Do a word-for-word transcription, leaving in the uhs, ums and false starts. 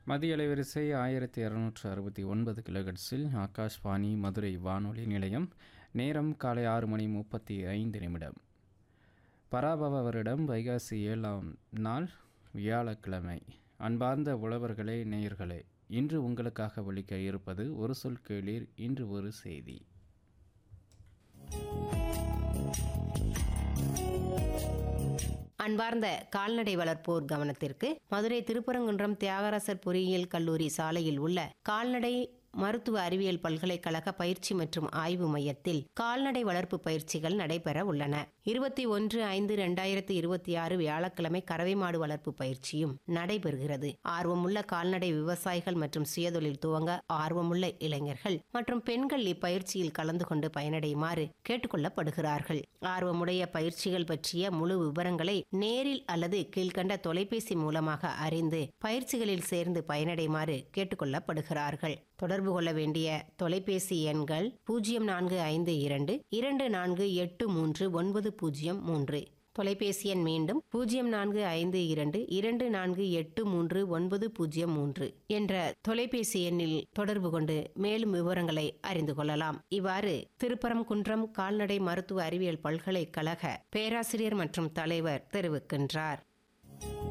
மதிய அலைவரிசை ஆயிரத்தி இரநூற்று அறுபத்தி ஒன்பது கிலோஹெர்ட்ஸில் ஆகாஷ்வாணி மதுரை வானொலி நிலையம். நேரம் காலை ஆறு மணி முப்பத்தி ஐந்து நிமிடம். பராபவ வருடம் வைகாசி ஏழாம் நாள் வியாழக்கிழமை. அன்பார்ந்த உழவர்களே, நேயர்களே, இன்று உங்களுக்காக ஒலிக்க இருப்பது ஒரு சொல் கேளீர், இன்று ஒரு செய்தி. அன்பார்ந்த கால்நடை வளர்ப்போர் கவனத்திற்கு, மதுரை திருப்பரங்குன்றம் தியாகராசர் பொறியியல் கல்லூரி சாலையில் உள்ள கால்நடை மருத்துவ அறிவியல் பல்கலைக்கழக பயிற்சி மற்றும் ஆய்வு மையத்தில் கால்நடை வளர்ப்பு பயிற்சிகள் நடைபெற உள்ளன. இருபத்தி ஒன்று ஐந்து இரண்டாயிரத்தி இருபத்தி ஆறு வியாழக்கிழமை கறவை மாடு வளர்ப்பு பயிற்சியும் நடைபெறுகிறது. ஆர்வமுள்ள கால்நடை விவசாயிகள் மற்றும் சுயதொழில் துவங்க ஆர்வமுள்ள இளைஞர்கள் மற்றும் பெண்கள் இப்பயிற்சியில் கலந்து கொண்டு பயனடையுமாறு கேட்டுக்கொள்ளப்படுகிறார்கள். ஆர்வமுடைய பயிற்சிகள் பற்றிய முழு விவரங்களை நேரில் அல்லது கீழ்கண்ட தொலைபேசி மூலமாக அறிந்து பயிற்சிகளில் சேர்ந்து பயனடையுமாறு கேட்டுக்கொள்ளப்படுகிறார்கள். தொடர்பு கொள்ள வேண்டிய தொலைபேசி எண்கள் பூஜ்ஜியம் நான்கு ஐந்து இரண்டு இரண்டு நான்கு எட்டு மூன்று ஒன்பது பூஜ்ஜியம் மூன்று. தொலைபேசி எண் மீண்டும் பூஜ்ஜியம் நான்கு ஐந்து இரண்டு இரண்டு நான்கு எட்டு மூன்று ஒன்பது பூஜ்ஜியம் மூன்று என்ற தொலைபேசி எண்ணில் தொடர்பு கொண்டு மேலும் விவரங்களை அறிந்து கொள்ளலாம். இவ்வாறு திருப்பரங்குன்றம் கால்நடை மருத்துவ அறிவியல் பல்கலைக்கழக பேராசிரியர் மற்றும் தலைவர் தெரிவிக்கின்றார்.